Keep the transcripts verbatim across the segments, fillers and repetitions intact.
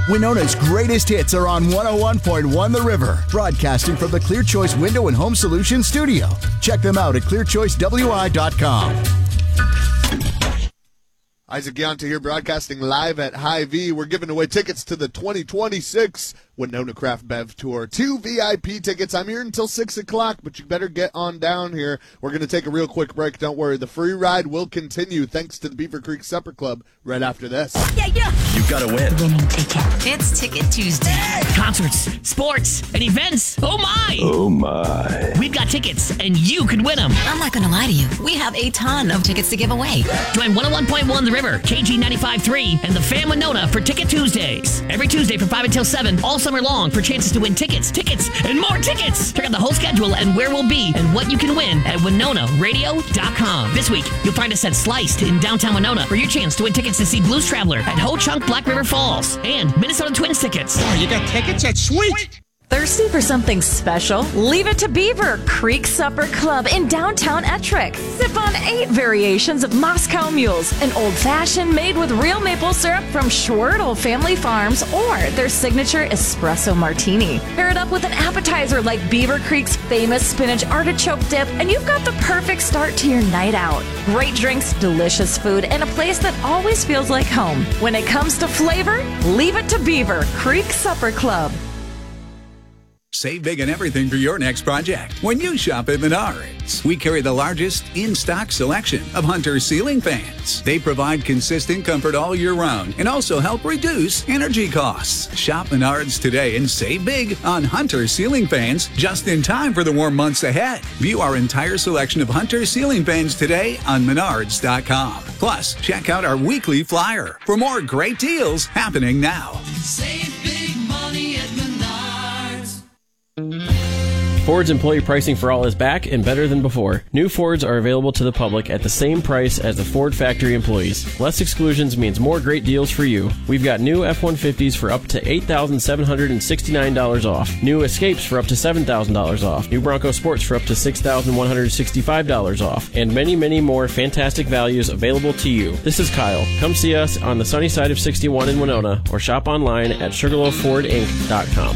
Winona's greatest hits are on one oh one point one The River, broadcasting from the Clear Choice Window and Home Solutions studio. Check them out at clear choice w i dot com. Isaac Yanta here, broadcasting live at Hy-Vee. We're giving away tickets to the twenty twenty-six Winona Craft Bev Tour. Two V I P tickets. I'm here until six o'clock, but you better get on down here. We're going to take a real quick break. Don't worry. The free ride will continue thanks to the Beaver Creek Supper Club right after this. Yeah, yeah. You've got to win. Winning ticket. It's Ticket Tuesday. Concerts, sports, and events. Oh, my. Oh, my. We've got tickets, and you could win them. I'm not going to lie to you. We have a ton of tickets to give away. Join one oh one point one The River, K G ninety-five point three, and the Fam Winona for Ticket Tuesdays. Every Tuesday from five until seven, all summer long, for chances to win tickets, tickets, and more tickets. Check out the whole schedule and where we'll be and what you can win at winona radio dot com. This week, you'll find us at Sliced in downtown Winona for your chance to win tickets to see Blues Traveler at Ho Chunk Black River Falls and Minnesota Twins tickets. Oh, you got tickets? That's sweet! Thirsty for something special? Leave it to Beaver Creek Supper Club in downtown Ettrick. Sip on eight variations of Moscow Mules, an old-fashioned made with real maple syrup from Schwertl Family Farms, or their signature espresso martini. Pair it up with an appetizer like Beaver Creek's famous spinach artichoke dip, and you've got the perfect start to your night out. Great drinks, delicious food, and a place that always feels like home. When it comes to flavor, leave it to Beaver Creek Supper Club. Save big on everything for your next project when you shop at Menards. We carry the largest in-stock selection of Hunter ceiling fans. They provide consistent comfort all year round and also help reduce energy costs. Shop Menards today and save big on Hunter ceiling fans just in time for the warm months ahead. View our entire selection of Hunter ceiling fans today on menards dot com. Plus, check out our weekly flyer for more great deals happening now. Save big money at Menards. Ford's employee pricing for all is back and better than before. New Fords are available to the public at the same price as the Ford factory employees. Less exclusions means more great deals for you. We've got new F one fifties for up to eight thousand seven hundred sixty-nine dollars off. New Escapes for up to seven thousand dollars off. New Bronco Sports for up to six thousand one hundred sixty-five dollars off. And many, many more fantastic values available to you. This is Kyle. Come see us on the sunny side of sixty-one in Winona or shop online at sugarloaf ford inc dot com.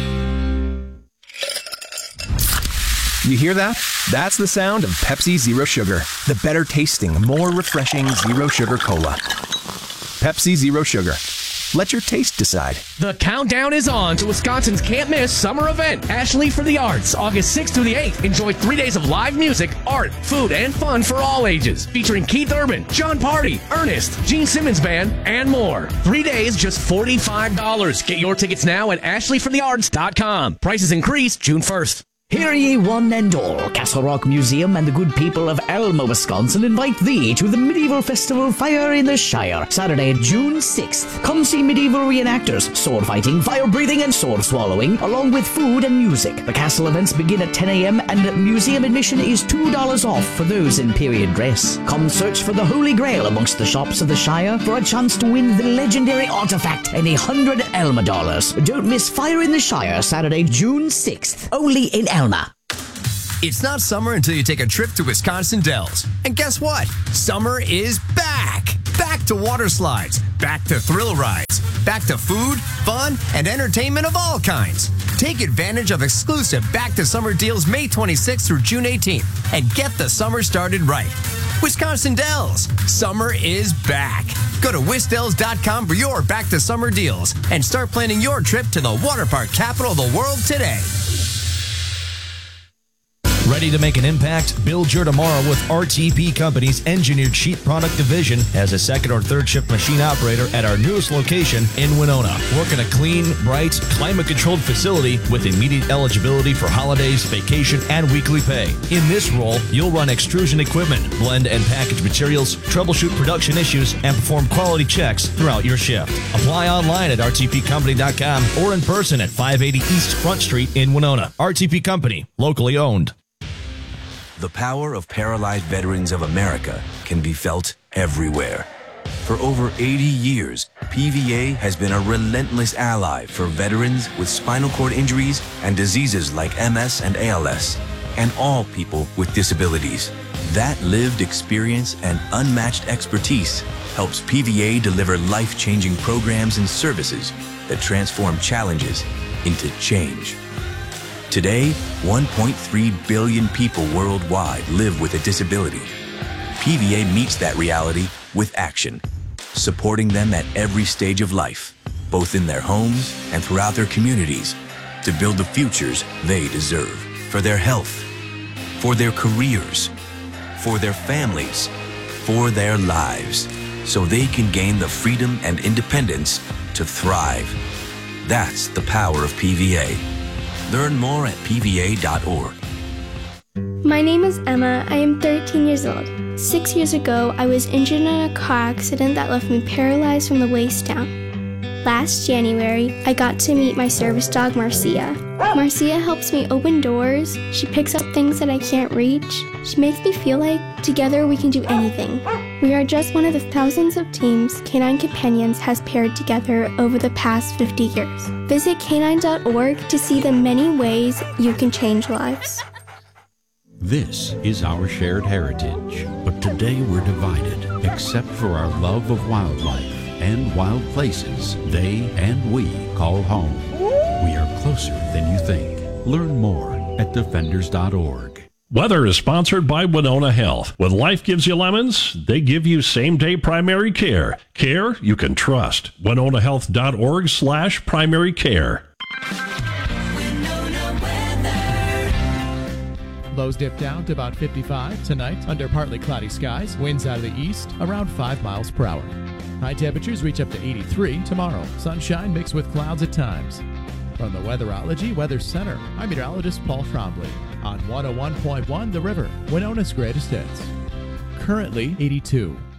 You hear that? That's the sound of Pepsi Zero Sugar, the better tasting, more refreshing Zero Sugar Cola. Pepsi Zero Sugar. Let your taste decide. The countdown is on to Wisconsin's can't-miss summer event, Ashley for the Arts, August sixth through the eighth. Enjoy three days of live music, art, food, and fun for all ages, featuring Keith Urban, John Party, Ernest, Gene Simmons Band, and more. Three days, just forty-five dollars. Get your tickets now at ashley for the arts dot com. Prices increase June first. Hear ye one and all, Castle Rock Museum and the good people of Alma, Wisconsin invite thee to the Medieval Festival Fire in the Shire, Saturday, June sixth. Come see medieval reenactors, sword fighting, fire breathing, and sword swallowing, along with food and music. The castle events begin at ten a.m. and museum admission is two dollars off for those in period dress. Come search for the Holy Grail amongst the shops of the Shire for a chance to win the legendary artifact and a hundred Alma dollars. Don't miss Fire in the Shire, Saturday, June sixth, only in Alma. Alma. It's not summer until you take a trip to Wisconsin Dells. And guess what? Summer is back! Back to water slides, back to thrill rides, back to food, fun, and entertainment of all kinds. Take advantage of exclusive Back to Summer deals May twenty-sixth through June eighteenth and get the summer started right. Wisconsin Dells, summer is back. Go to wisdells dot com for your Back to Summer deals and start planning your trip to the water park capital of the world today. Ready to make an impact? Build your tomorrow with R T P Company's Engineered Sheet Product Division as a second or third shift machine operator at our newest location in Winona. Work in a clean, bright, climate-controlled facility with immediate eligibility for holidays, vacation, and weekly pay. In this role, you'll run extrusion equipment, blend and package materials, troubleshoot production issues, and perform quality checks throughout your shift. Apply online at r t p company dot com or in person at five eighty East Front Street in Winona. R T P Company, locally owned. The power of paralyzed veterans of America can be felt everywhere. For over eighty years, P V A has been a relentless ally for veterans with spinal cord injuries and diseases like M S and A L S, and all people with disabilities. That lived experience and unmatched expertise helps P V A deliver life-changing programs and services that transform challenges into change. Today, one point three billion people worldwide live with a disability. P V A meets that reality with action, supporting them at every stage of life, both in their homes and throughout their communities, to build the futures they deserve for their health, for their careers, for their families, for their lives, so they can gain the freedom and independence to thrive. That's the power of P V A. Learn more at P V A dot org. My name is Emma. I am thirteen years old. Six years ago, I was injured in a car accident that left me paralyzed from the waist down. Last January, I got to meet my service dog, Marcia. Marcia helps me open doors. She picks up things that I can't reach. She makes me feel like together we can do anything. We are just one of the thousands of teams Canine Companions has paired together over the past fifty years. Visit canine dot org to see the many ways you can change lives. This is our shared heritage, but today we're divided, except for our love of wildlife and wild places they and we call home. We are closer than you think. Learn more at defenders dot org. Weather is sponsored by Winona Health. When life gives you lemons, they give you same-day primary care. Care you can trust. winona health dot org slash primary care. Lows dip down to about fifty-five tonight under partly cloudy skies. Winds out of the east around five miles per hour. High temperatures reach up to eighty-three tomorrow. Sunshine mixed with clouds at times. From the Weatherology Weather Center, I'm meteorologist Paul Trombley on one oh one point one The River, Winona's greatest hits. Currently eighty-two.